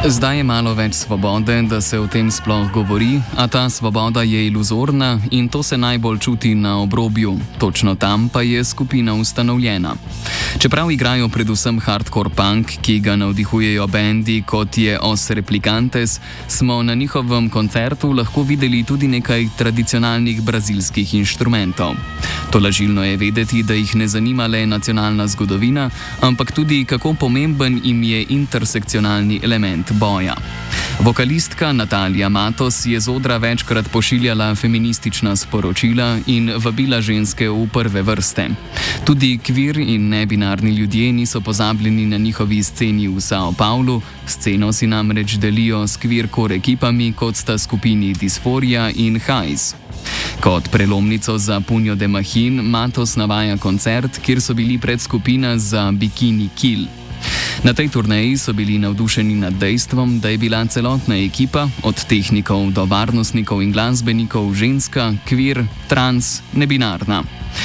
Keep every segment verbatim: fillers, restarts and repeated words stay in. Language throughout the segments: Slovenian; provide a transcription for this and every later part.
Zdaj je malo več svobode, da se o tem sploh govori, a ta svoboda je iluzorna in to se najbolj čuti na obrobju, točno tam pa je skupina ustanovljena. Čeprav igrajo predvsem hardcore punk, ki ga navdihujejo bendi kot je Os Replicantes, smo na njihovem koncertu lahko videli tudi nekaj tradicionalnih brazilskih inštrumentov. Tolažilno je vedeti, da jih ne zanima le nacionalna zgodovina, ampak tudi kako pomemben jim je intersekcionalni element boja. Vokalistka Natalija Matos je z odra večkrat pošiljala feministična sporočila in vabila ženske v prve vrste. Tudi kvir in nebinarni ljudje niso pozabljeni na njihovi sceni v Sao Paulu, sceno si namreč delijo s queercore ekipami, kot sta skupini Disforia in Hajs. Kot prelomnico za Punjo de Machin Matos navaja koncert, kjer so bili predskupina za Bikini Kill. Na tej turneji so bili navdušeni nad dejstvom, da je bila celotna ekipa, od tehnikov do varnostnikov in glasbenikov, ženska, kvir, trans, nebinarna.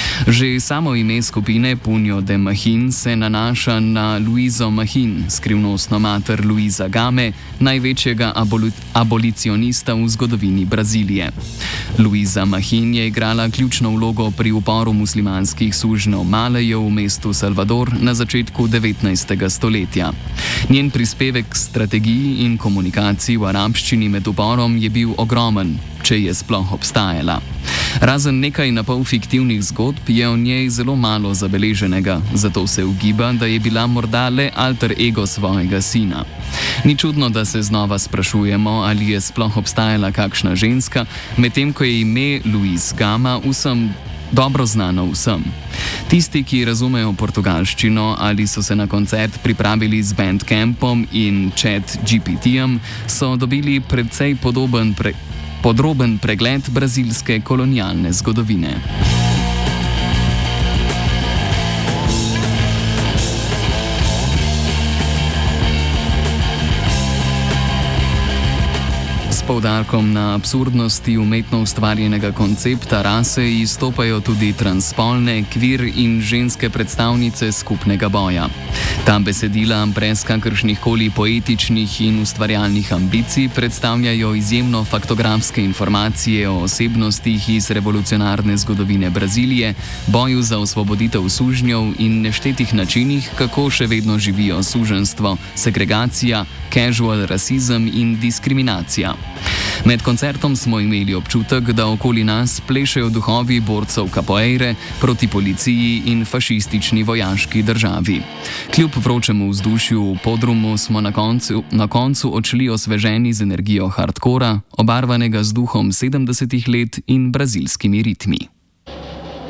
Že samo ime skupine Punjo de Machin se nanaša na Luizo Machin, skrivnostno mater Luiza Game, največjega aboli abolicionista v zgodovini Brazilije. Luiza Machin je igrala ključno vlogo pri uporu muslimanskih sužnjev Malejev v mestu Salvador na začetku devetnajstega stoletja. Njen prispevek k strategiji in komunikaciji v arabščini med uporom je bil ogromen, če je sploh obstajala. Razen nekaj napol fiktivnih zgodb je o njej zelo malo zabeleženega, zato se ugiba, da je bila morda le alter ego svojega sina. Ni čudno, da se znova sprašujemo, ali je sploh obstajala kakšna ženska, medtem ko je ime Luiz Gama vsem dobro znano vsem. Tisti, ki razumejo portugalščino ali so se na koncert pripravili z Bandcampom in Chat G P T-jem, so dobili precej podoben pre podroben pregled brazilske kolonialne zgodovine. S poudarkom na absurdnosti umetno ustvarjenega koncepta rase izstopajo tudi transspolne, kvir in ženske predstavnice skupnega boja. Ta besedila brez kakršnihkoli poetičnih in ustvarjalnih ambicij predstavljajo izjemno faktografske informacije o osebnostih iz revolucionarne zgodovine Brazilije, boju za osvoboditev sužnjev in neštetih načinih, kako še vedno živijo suženjstvo, segregacija, casual rasizem in diskriminacija. Med koncertom smo imeli občutek, da okoli nas plešejo duhovi borcev capoeire proti policiji in fašistični vojaški državi. Kljub vročemu vzdušju v podrumu smo na koncu, na koncu odšli osveženi z energijo hardkora, obarvanega z duhom sedemdesetih let in brazilskimi ritmi.